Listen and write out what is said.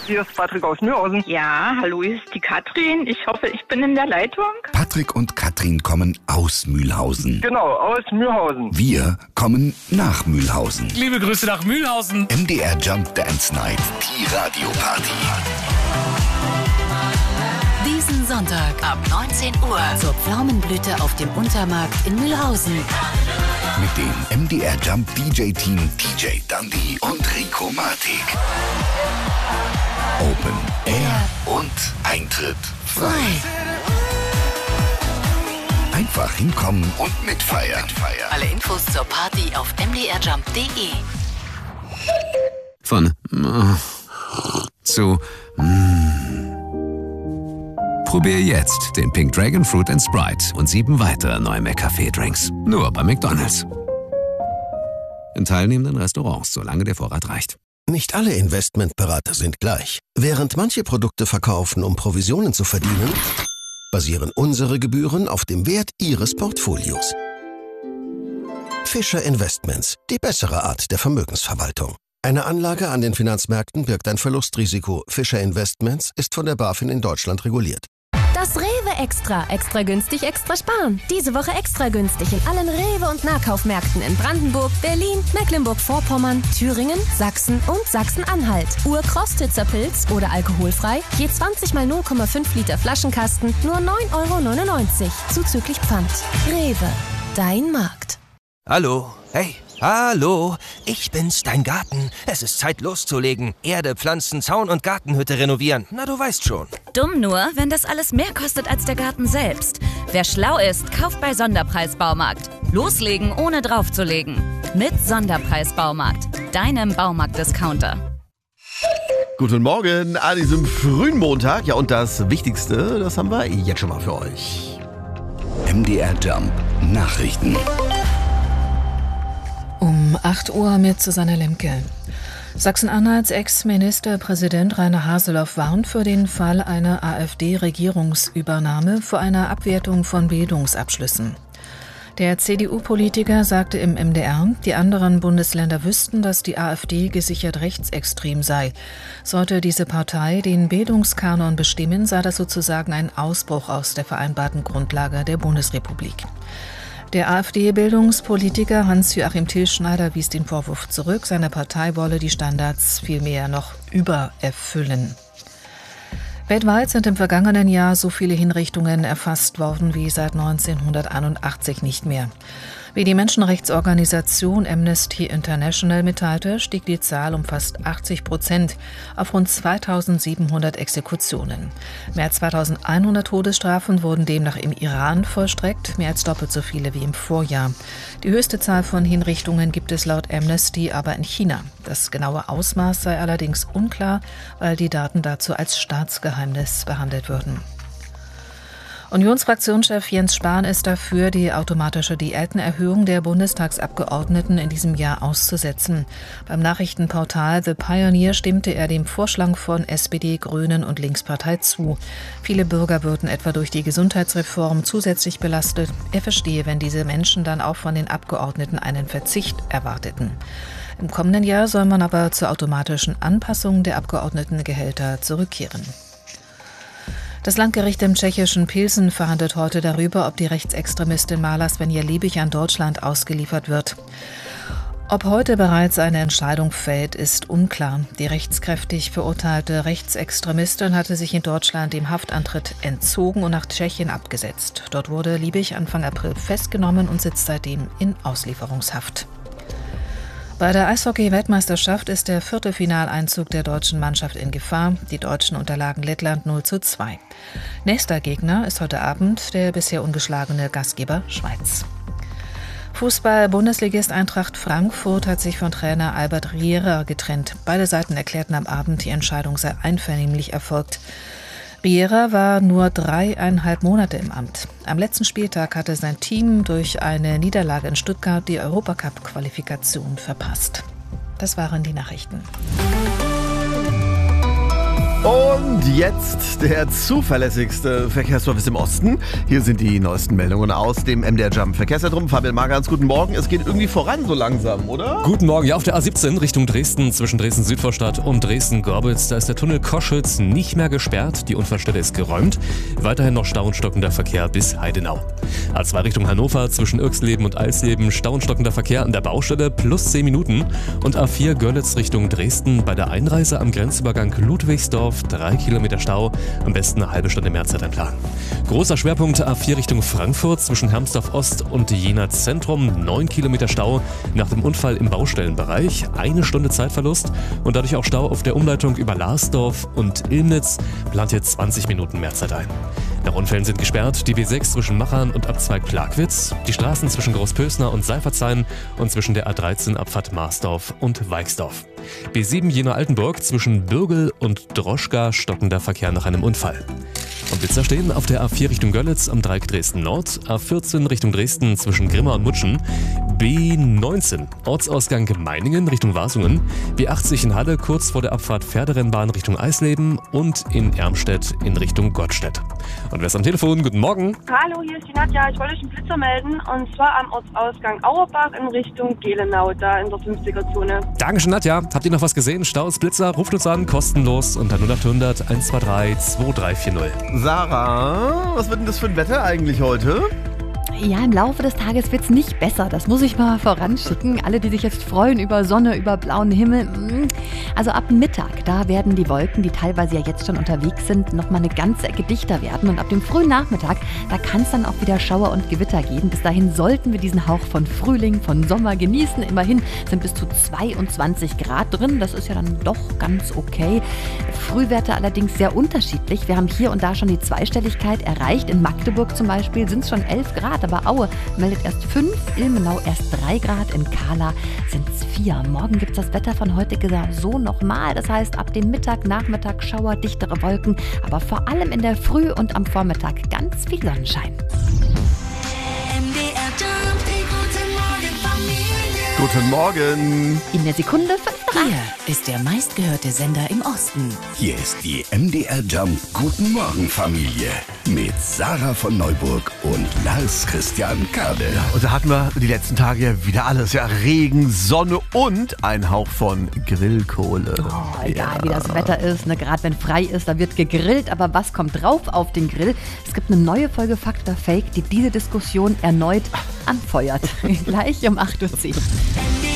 Hier ist Patrick aus Mühlhausen. Ja, hallo, hier ist die Katrin. Ich hoffe, ich bin in der Leitung. Patrick und Katrin kommen aus Mühlhausen. Genau, aus Mühlhausen. Wir kommen nach Mühlhausen. Liebe Grüße nach Mühlhausen. MDR Jump Dance Night, die Radioparty. Diesen Sonntag ab 19 Uhr zur Pflaumenblüte auf dem Untermarkt in Mühlhausen. Mit dem MDR Jump DJ-Team DJ Dundee und Rico Matic. Open Air und Eintritt frei. Einfach hinkommen und mitfeiern. Alle Infos zur Party auf mdrjump.de. Von zu Probier jetzt den Pink Dragon Fruit & Sprite und 7 weitere neue McCafé-Drinks. Nur bei McDonald's. In teilnehmenden Restaurants, solange der Vorrat reicht. Nicht alle Investmentberater sind gleich. Während manche Produkte verkaufen, um Provisionen zu verdienen, basieren unsere Gebühren auf dem Wert Ihres Portfolios. Fischer Investments, die bessere Art der Vermögensverwaltung. Eine Anlage an den Finanzmärkten birgt ein Verlustrisiko. Fischer Investments ist von der BaFin in Deutschland reguliert. Das Rewe Extra. Extra günstig, extra sparen. Diese Woche extra günstig in allen Rewe- und Nahkaufmärkten in Brandenburg, Berlin, Mecklenburg-Vorpommern, Thüringen, Sachsen und Sachsen-Anhalt. Urkostitzer Pilz oder alkoholfrei, je 20 mal 0,5 Liter Flaschenkasten, nur 9,99 € zuzüglich Pfand. Rewe, dein Markt. Hallo, hey, hallo, ich bin's, dein Garten. Es ist Zeit loszulegen. Erde, Pflanzen, Zaun und Gartenhütte renovieren. Na, du weißt schon. Dumm nur, wenn das alles mehr kostet als der Garten selbst. Wer schlau ist, kauft bei Sonderpreis-Baumarkt. Loslegen, ohne draufzulegen. Mit Sonderpreis-Baumarkt, deinem Baumarkt-Discounter. Guten Morgen an diesem frühen Montag. Ja, und das Wichtigste, das haben wir jetzt schon mal für euch. MDR Jump Nachrichten. Um 8 Uhr mit Susanne Lemke. Sachsen-Anhalts Ex-Ministerpräsident Rainer Haseloff warnt für den Fall einer AfD-Regierungsübernahme vor einer Abwertung von Bildungsabschlüssen. Der CDU-Politiker sagte im MDR, die anderen Bundesländer wüssten, dass die AfD gesichert rechtsextrem sei. Sollte diese Partei den Bildungskanon bestimmen, sei das sozusagen ein Ausbruch aus der vereinbarten Grundlage der Bundesrepublik. Der AfD-Bildungspolitiker Hans-Joachim Tilschneider wies den Vorwurf zurück, seine Partei wolle die Standards vielmehr noch übererfüllen. Weltweit sind im vergangenen Jahr so viele Hinrichtungen erfasst worden wie seit 1981 nicht mehr. Wie die Menschenrechtsorganisation Amnesty International mitteilte, stieg die Zahl um fast 80% auf rund 2700 Exekutionen. Mehr als 2100 Todesstrafen wurden demnach im Iran vollstreckt, mehr als doppelt so viele wie im Vorjahr. Die höchste Zahl von Hinrichtungen gibt es laut Amnesty aber in China. Das genaue Ausmaß sei allerdings unklar, weil die Daten dazu als Staatsgeheimnis behandelt würden. Unionsfraktionschef Jens Spahn ist dafür, die automatische Diätenerhöhung der Bundestagsabgeordneten in diesem Jahr auszusetzen. Beim Nachrichtenportal The Pioneer stimmte er dem Vorschlag von SPD, Grünen und Linkspartei zu. Viele Bürger würden etwa durch die Gesundheitsreform zusätzlich belastet. Er verstehe, wenn diese Menschen dann auch von den Abgeordneten einen Verzicht erwarteten. Im kommenden Jahr soll man aber zur automatischen Anpassung der Abgeordnetengehälter zurückkehren. Das Landgericht im tschechischen Pilsen verhandelt heute darüber, ob die Rechtsextremistin Marla Svenja Liebig an Deutschland ausgeliefert wird. Ob heute bereits eine Entscheidung fällt, ist unklar. Die rechtskräftig verurteilte Rechtsextremistin hatte sich in Deutschland dem Haftantritt entzogen und nach Tschechien abgesetzt. Dort wurde Liebig Anfang April festgenommen und sitzt seitdem in Auslieferungshaft. Bei der Eishockey-Weltmeisterschaft ist der Viertelfinaleinzug der deutschen Mannschaft in Gefahr. Die Deutschen unterlagen Lettland 0:2. Nächster Gegner ist heute Abend der bisher ungeschlagene Gastgeber Schweiz. Fußball-Bundesligist Eintracht Frankfurt hat sich von Trainer Albert Riera getrennt. Beide Seiten erklärten am Abend, die Entscheidung sei einvernehmlich erfolgt. Riera war nur 3,5 Monate im Amt. Am letzten Spieltag hatte sein Team durch eine Niederlage in Stuttgart die Europacup-Qualifikation verpasst. Das waren die Nachrichten. Und jetzt der zuverlässigste Verkehrsservice im Osten. Hier sind die neuesten Meldungen aus dem MDR Jump Verkehrszentrum. Fabian Margans, guten Morgen. Es geht irgendwie voran so langsam, oder? Guten Morgen. Ja, auf der A17 Richtung Dresden, zwischen Dresden-Südvorstadt und Dresden-Gorbitz. Da ist der Tunnel Koschütz nicht mehr gesperrt. Die Unfallstelle ist geräumt. Weiterhin noch Stau und stockender Verkehr bis Heidenau. A2 Richtung Hannover, zwischen Irxleben und Alsleben. Stau und stockender Verkehr an der Baustelle plus 10 Minuten. Und A4 Görlitz Richtung Dresden. Bei der Einreise am Grenzübergang Ludwigsdorf 3 Kilometer Stau, am besten eine halbe Stunde mehr Zeit einplanen. Großer Schwerpunkt A4 Richtung Frankfurt, zwischen Hermsdorf Ost und Jena Zentrum, 9 Kilometer Stau nach dem Unfall im Baustellenbereich, 1 Stunde Zeitverlust und dadurch auch Stau auf der Umleitung über Larsdorf und Illnitz, plant hier 20 Minuten mehr Zeit ein. Nach Unfällen sind gesperrt die B6 zwischen Machern und Abzweig Plagwitz, die Straßen zwischen Großpösner und Seifertshain und zwischen der A13 Abfahrt Marsdorf und Weixdorf. B7 Jena-Altenburg zwischen Bürgel und Droschka, stockender Verkehr nach einem Unfall. Und Blitzer stehen auf der A4 Richtung Görlitz am Dreieck Dresden Nord, A14 Richtung Dresden zwischen Grimma und Mutschen, B19 Ortsausgang Meiningen Richtung Wasungen, B80 in Halle kurz vor der Abfahrt Pferderennbahn Richtung Eisleben und in Ermstedt in Richtung Gottstedt. Und wer ist am Telefon? Guten Morgen. Hallo, hier ist die Nadja. Ich wollte euch einen Blitzer melden und zwar am Ortsausgang Auerbach in Richtung Gelenau, da in der 50er-Zone. Dankeschön, Nadja. Habt ihr noch was gesehen? Staus, Blitzer, ruft uns an, kostenlos unter 0800 123 2340. Sarah, was wird denn das für ein Wetter eigentlich heute? Ja, im Laufe des Tages wird es nicht besser. Das muss ich mal voranschicken. Alle, die sich jetzt freuen über Sonne, über blauen Himmel. Also ab Mittag, da werden die Wolken, die teilweise ja jetzt schon unterwegs sind, nochmal eine ganze Ecke dichter werden. Und ab dem frühen Nachmittag, da kann es dann auch wieder Schauer und Gewitter geben. Bis dahin sollten wir diesen Hauch von Frühling, von Sommer genießen. Immerhin sind bis zu 22 Grad drin. Das ist ja dann doch ganz okay. Frühwerte allerdings sehr unterschiedlich. Wir haben hier und da schon die Zweistelligkeit erreicht. In Magdeburg zum Beispiel sind es schon 11 Grad. Aber Aue meldet erst 5, Ilmenau erst 3 Grad, in Kahla sind es 4. Morgen gibt es das Wetter von heute so nochmal. Das heißt, ab dem Mittag, Nachmittag Schauer, dichtere Wolken, aber vor allem in der Früh und am Vormittag ganz viel Sonnenschein. Guten Morgen. In der Sekunde 5 nach 8. Hier ist der meistgehörte Sender im Osten. Hier ist die MDR Jump Guten Morgen Familie mit Sarah von Neuburg und Lars Christian Kade. Und da hatten wir die letzten Tage ja wieder alles. Ja, Regen, Sonne und ein Hauch von Grillkohle. Oh, egal wie das Wetter ist, ne? Gerade wenn frei ist, da wird gegrillt. Aber was kommt drauf auf den Grill? Es gibt eine neue Folge Fakt oder Fake, die diese Diskussion erneut anfeuert. Gleich um 8:10 Uhr.